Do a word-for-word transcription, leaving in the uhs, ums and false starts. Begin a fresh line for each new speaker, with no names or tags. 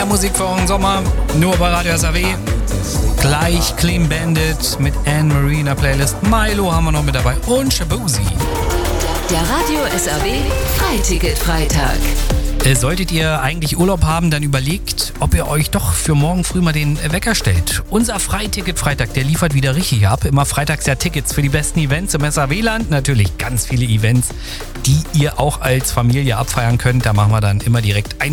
Mehr Musik für euren Sommer, nur bei Radio S A W. Gleich Clean Bandit mit Anne-Marie in der Playlist. Milo haben wir noch mit dabei und Shabuzi.
Der Radio S A W Freiticket-Freitag.
Solltet ihr eigentlich Urlaub haben, dann überlegt, ob ihr euch doch für morgen früh mal den Wecker stellt. Unser Freiticket-Freitag, der liefert wieder richtig ab. Immer freitags ja Tickets für die besten Events im S A W-Land. Natürlich ganz viele Events, die ihr auch als Familie abfeiern könnt. Da machen wir dann immer direkt ein